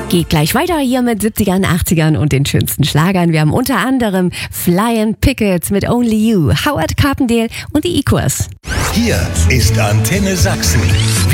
Geht gleich weiter hier mit 70ern, 80ern und den schönsten Schlagern. Wir haben unter anderem Flying Pickets mit Only You, Howard Carpendale und die Equals. Hier ist Antenne Sachsen.